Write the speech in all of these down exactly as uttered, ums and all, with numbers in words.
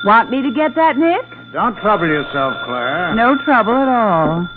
Want me to get that, Nick? Don't trouble yourself, Claire. No trouble at all.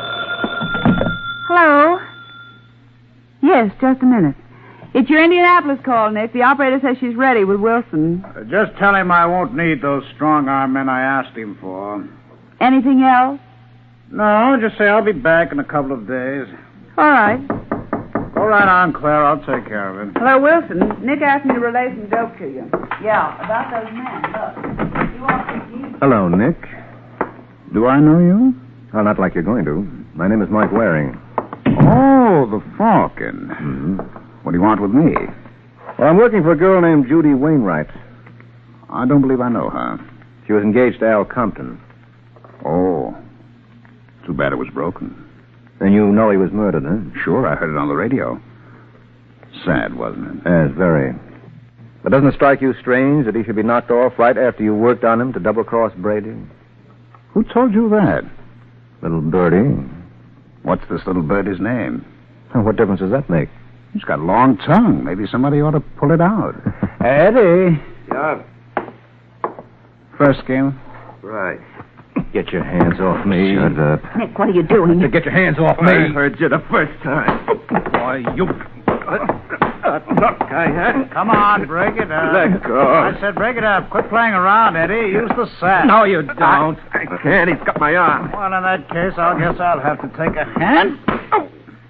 Hello? Yes, just a minute. It's your Indianapolis call, Nick. The operator says she's ready with Wilson. Uh, just tell him I won't need those strong-arm men I asked him for. Anything else? No, just say I'll be back in a couple of days. All right. Go right on, Claire. I'll take care of it. Hello, Wilson. Nick asked me to relay some dope to you. Yeah, about those men. Look. You want to... Hello, Nick. Do I know you? Well, not like you're going to. My name is Mike Waring. Oh, the Falcon. Mm-hmm. What do you want with me? Well, I'm working for a girl named Judy Wainwright. I don't believe I know her. She was engaged to Al Compton. Oh. Too bad it was broken. And you know he was murdered, huh? Sure, I heard it on the radio. Sad, wasn't it? Yes, very. But doesn't it strike you strange that he should be knocked off right after you worked on him to double-cross Brady? Who told you that? Little birdie. What's this little birdie's name? Well, what difference does that make? He's got a long tongue. Maybe somebody ought to pull it out. Eddie. Yeah? First game? Right. Get your hands off me. Shut up. Nick, what are you doing? Get your hands off me. I heard you the first time. Why, you... Uh, look, I had... Come on, break it up. Let go. I said break it up. Quit playing around, Eddie. Use the sack. No, you don't. I, I can't. He's got my arm. Well, in that case, I guess I'll have to take a hand. Oh.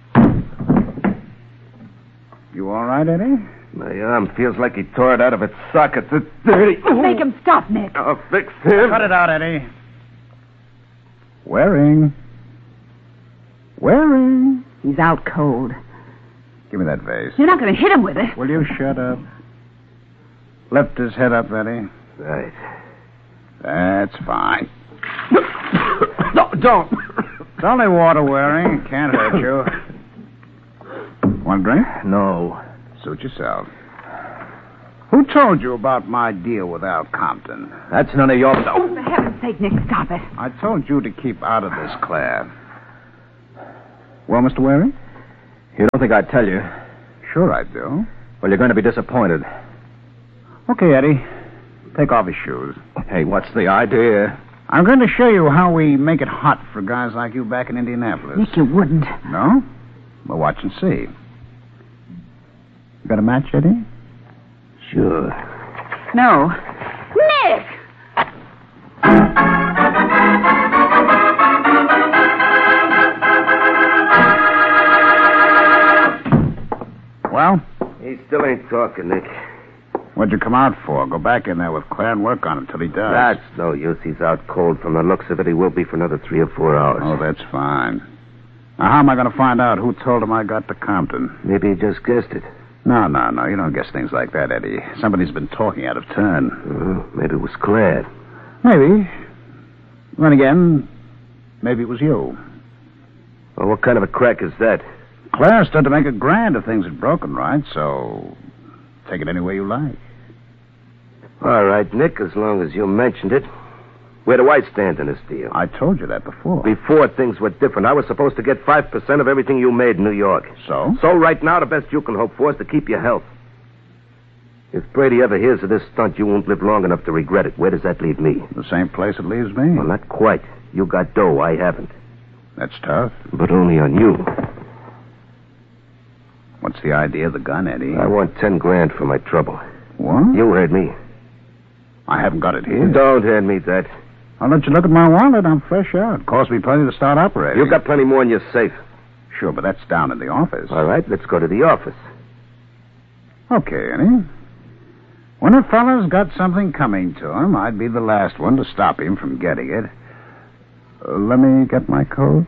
You all right, Eddie? My arm feels like he tore it out of its sockets. It's dirty. Make him stop, Nick. I'll fix him. Cut it out, Eddie. Waring. Waring. He's out cold. Give me that vase. You're not going to hit him with it. Will you shut up? Lift his head up, Eddie. Right. That's fine. No, don't. It's only water, Waring. Can't hurt you. Want a drink? No. Suit yourself. Who told you about my deal with Al Compton? That's none of your... Oh, for heaven's sake, Nick, stop it. I told you to keep out of this, Claire. Well, Mister Waring? You don't think I'd tell you? Sure I do. Well, you're going to be disappointed. Okay, Eddie. Take off his shoes. Hey, what's the idea? I'm going to show you how we make it hot for guys like you back in Indianapolis. Nick, you wouldn't. No? Well, watch and see. You got a match, Eddie? Sure. No. Nick! Well? He still ain't talking, Nick. What'd you come out for? Go back in there with Claire and work on him till he does. That's no use. He's out cold. From the looks of it, he will be for another three or four hours. Oh, that's fine. Now, how am I going to find out who told him I got to Compton? Maybe he just guessed it. No, no, no. You don't guess things like that, Eddie. Somebody's been talking out of turn. Uh, maybe it was Claire. Maybe. Then again, maybe it was you. Well, what kind of a crack is that? Claire stood to make a grand if things had broken right, so take it any way you like. All right, Nick, as long as you mentioned it. Where do I stand in this deal? I told you that before. Before things were different, I was supposed to get five percent of everything you made in New York. So? So right now, the best you can hope for is to keep your health. If Brady ever hears of this stunt, you won't live long enough to regret it. Where does that leave me? The same place it leaves me. Well, not quite. You got dough, I haven't. That's tough. But only on you. What's the idea of the gun, Eddie? I want ten grand for my trouble. What? You heard me. I haven't got it here. Don't hand me that. I'll let you look at my wallet. I'm fresh out. Cost me plenty to start operating. You've got plenty more in your safe. Sure, but that's down in the office. All right, let's go to the office. Okay, Eddie. When a fella's got something coming to him, I'd be the last one to stop him from getting it. Uh, let me get my coat.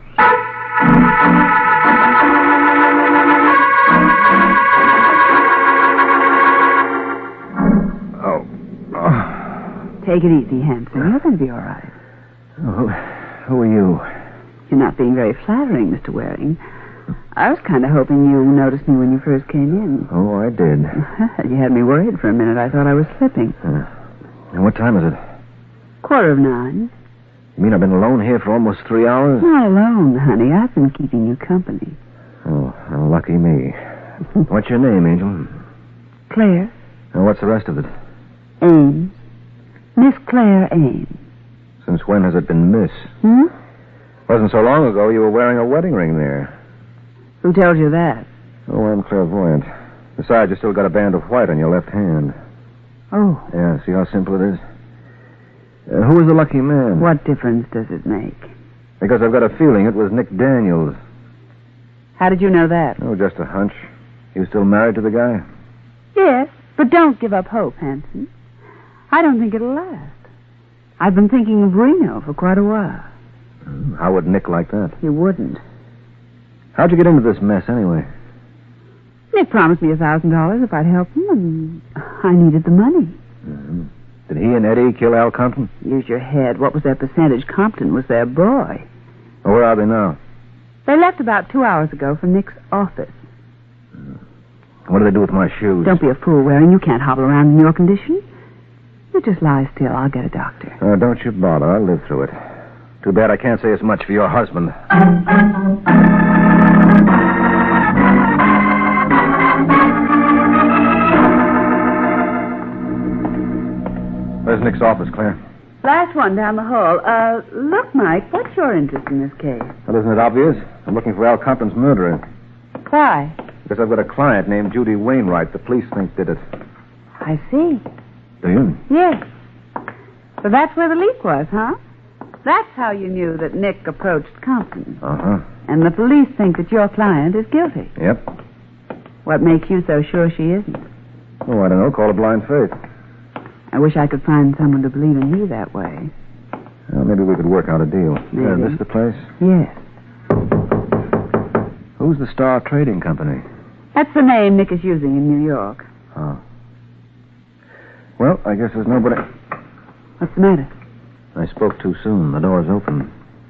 Oh. Oh. Take it easy, Hanson. You're going to be all right. Oh, who are you? You're not being very flattering, Mister Waring. I was kind of hoping you noticed me when you first came in. Oh, I did. You had me worried for a minute. I thought I was slipping. Uh, and what time is it? Quarter of nine. You mean I've been alone here for almost three hours? Not alone, honey. I've been keeping you company. Oh, well, lucky me. What's your name, Angel? Claire. And what's the rest of it? Ames. Miss Claire Ames. Since when has it been Miss? Hmm? Wasn't so long ago you were wearing a wedding ring there. Who told you that? Oh, I'm clairvoyant. Besides, you still got a band of white on your left hand. Oh. Yeah, see how simple it is? Uh, who was the lucky man? What difference does it make? Because I've got a feeling it was Nick Daniels. How did you know that? Oh, just a hunch. You still married to the guy? Yes, but don't give up hope, Hanson. I don't think it'll last. I've been thinking of Reno for quite a while. How would Nick like that? He wouldn't. How'd you get into this mess, anyway? Nick promised me a thousand dollars if I'd help him, and I needed the money. Mm-hmm. Did he and Eddie kill Al Compton? Use your head. What was their percentage? Compton was their boy. Well, where are they now? They left about two hours ago for Nick's office. What do they do with my shoes? Don't be a fool, Waring. You can't hobble around in your condition. You just lie still. I'll get a doctor. Uh, don't you bother. I'll live through it. Too bad I can't say as much for your husband. Where's Nick's office, Claire? Last one down the hall. Uh, look, Mike, what's your interest in this case? Well, isn't it obvious? I'm looking for Al Compton's murderer. Why? Because I've got a client named Judy Wainwright the police think did it. I see. Do you? Yes. So that's where the leak was, huh? That's how you knew that Nick approached Compton. Uh-huh. And the police think that your client is guilty. Yep. What makes you so sure she isn't? Oh, I don't know. Call it blind faith. I wish I could find someone to believe in me that way. Well, maybe we could work out a deal. Maybe. Uh, this the place? Yes. Who's the Star Trading Company? That's the name Nick is using in New York. Oh. Well, I guess there's nobody... What's the matter? I spoke too soon. The door's open.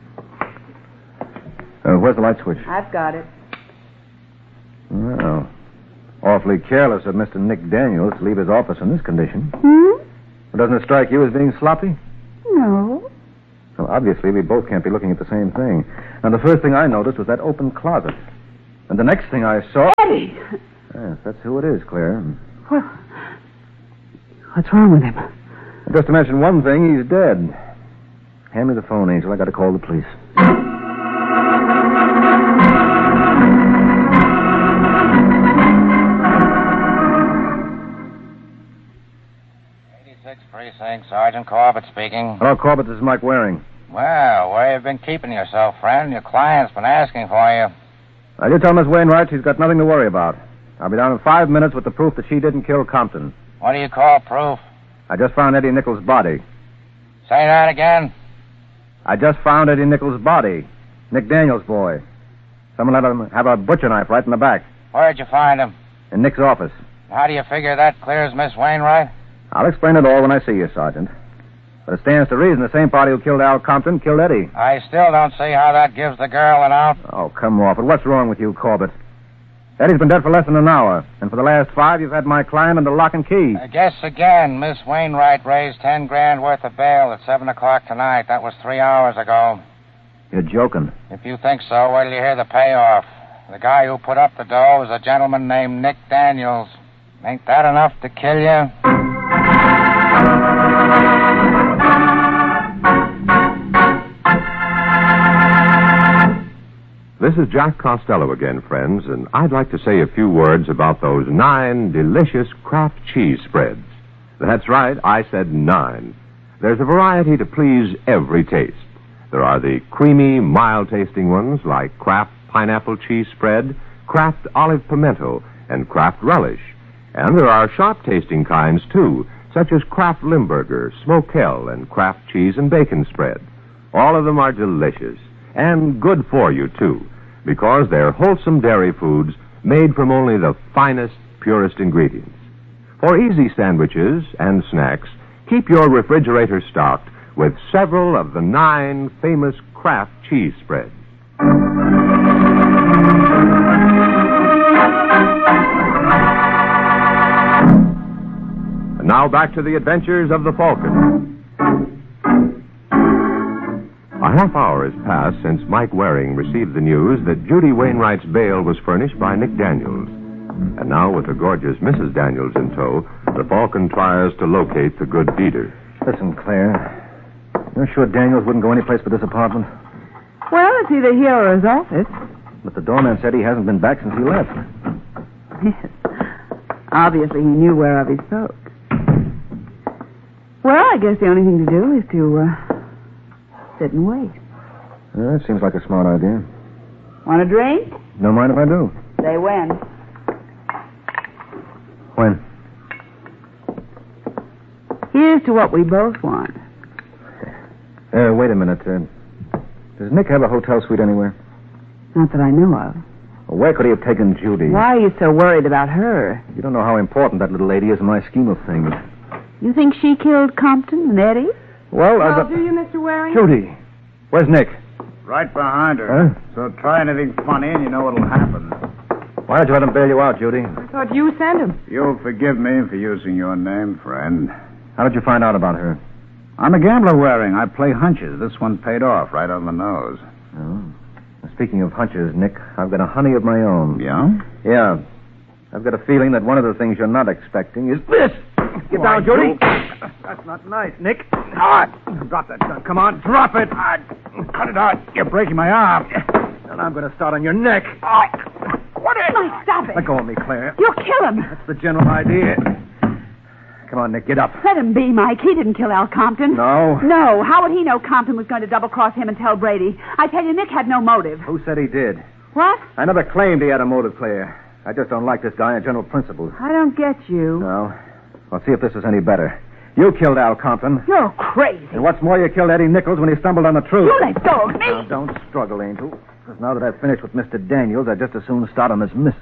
Uh, where's the light switch? I've got it. Well, awfully careless of Mister Nick Daniels to leave his office in this condition. Hmm? Well, doesn't it strike you as being sloppy? No. Well, obviously, we both can't be looking at the same thing. And the first thing I noticed was that open closet. And the next thing I saw... Eddie! Yes, that's who it is, Claire. Well, what's wrong with him? Just to mention one thing, he's dead. Hand me the phone, Angel. I got to call the police. eighty-sixth Precinct, Sergeant Corbett speaking. Hello, Corbett. This is Mike Waring. Well, where you been keeping yourself, friend? Your client's been asking for you. I did tell Miss Wainwright she's got nothing to worry about. I'll be down in five minutes with the proof that she didn't kill Compton. What do you call proof? I just found Eddie Nichols' body. Say that again. I just found Eddie Nichols' body. Nick Daniels' boy. Someone let him have a butcher knife right in the back. Where'd you find him? In Nick's office. How do you figure that clears Miss Wainwright? I'll explain it all when I see you, Sergeant. But it stands to reason the same party who killed Al Compton killed Eddie. I still don't see how that gives the girl an out. Oh, come off it. What's wrong with you, Corbett? Eddie's been dead for less than an hour. And for the last five, you've had my client under lock and key. I guess again, Miss Wainwright raised ten grand worth of bail at seven o'clock tonight. That was three hours ago. You're joking. If you think so, wait till you hear the payoff. The guy who put up the dough is a gentleman named Nick Daniels. Ain't that enough to kill you? This is Jack Costello again, friends, and I'd like to say a few words about those nine delicious Kraft cheese spreads. That's right, I said nine. There's a variety to please every taste. There are the creamy, mild-tasting ones like Kraft Pineapple Cheese Spread, Kraft Olive Pimento, and Kraft Relish. And there are sharp-tasting kinds, too, such as Kraft Limburger, Smokell, and Kraft Cheese and Bacon Spread. All of them are delicious, and good for you, too, because they're wholesome dairy foods made from only the finest, purest ingredients. For easy sandwiches and snacks, keep your refrigerator stocked with several of the nine famous Kraft cheese spreads. And now back to the adventures of the Falcon. A half hour has passed since Mike Waring received the news that Judy Wainwright's bail was furnished by Nick Daniels. And now, with the gorgeous Missus Daniels in tow, the Falcon tries to locate the good feeder. Listen, Claire. You're sure Daniels wouldn't go anyplace but this apartment? Well, it's either here or his office. But the doorman said he hasn't been back since he left. Yes. Obviously, he knew whereof he spoke. Well, I guess the only thing to do is to uh, sit and wait. Yeah, that seems like a smart idea. Want a drink? Don't mind if I do. Say when. When? Here's to what we both want. Uh, wait a minute. Uh, does Nick have a hotel suite anywhere? Not that I know of. Well, where could he have taken Judy? Why are you so worried about her? You don't know how important that little lady is in my scheme of things. You think she killed Compton and Eddie? Well, Oh, uh, do you, Mister Waring? Judy. Where's Nick? Right behind her. Huh? So try anything funny and you know what'll happen. Why did you let him bail you out, Judy? I thought you sent him. You'll forgive me for using your name, friend. How did you find out about her? I'm a gambler, Waring. I play hunches. This one paid off right on the nose. Oh. Speaking of hunches, Nick, I've got a honey of my own. Yeah? Yeah. I've got a feeling that one of the things you're not expecting is this. Get Why, down, Judy. you- That's not nice, Nick. Ah, drop that gun. Come on, drop it. Ah, cut it out. You're breaking my arm. And I'm going to start on your neck. What is it? Stop it. Let go of me, Claire. You'll kill him. That's the general idea. Come on, Nick, get up. Let him be, Mike. He didn't kill Al Compton. No. No. How would he know Compton was going to double-cross him and tell Brady? I tell you, Nick had no motive. Who said he did? What? I never claimed he had a motive, Claire. I just don't like this guy on general principles. I don't get you. No. Well, see if this is any better. You killed Al Compton. You're crazy. And what's more, you killed Eddie Nichols when he stumbled on the truth. You let go of me. Now, don't struggle, Angel. Because now that I've finished with Mister Daniels, I'd just as soon start on this missus.